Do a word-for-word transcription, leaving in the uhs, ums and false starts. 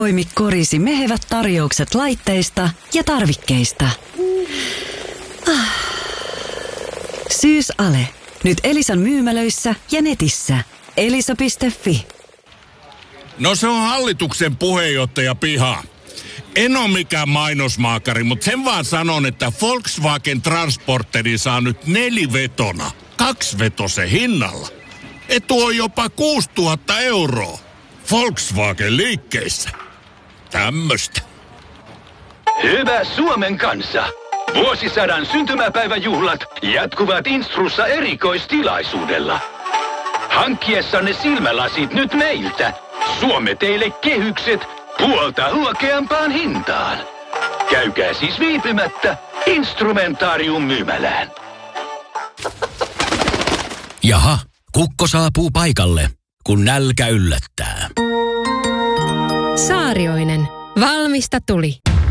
Toimi korisi mehevät tarjoukset laitteista ja tarvikkeista. Ah. Syysale. Nyt Elisan myymälöissä ja netissä. elisa piste fi. No se on hallituksen puheenjohtaja Piha. En ole mikään mainosmaakari, mutta sen vaan sanon, että Volkswagen Transporteri saa nyt nelivetona, kaksivetosen hinnalla. Etu on jopa kuusituhatta euroa. Volkswagen liikkeissä. Tämmöstä. Hyvä Suomen kansa. Vuosisadan syntymäpäiväjuhlat jatkuvat Instrussa erikoistilaisuudella. Hankkiessanne silmälasit nyt meiltä. Suomme teille kehykset puolta huokeampaan hintaan. Käykää siis viipymättä Instrumentaarium myymälään. Jaha, kukko saapuu paikalle, kun nälkä yllättää. Saarioinen. Valmista tuli.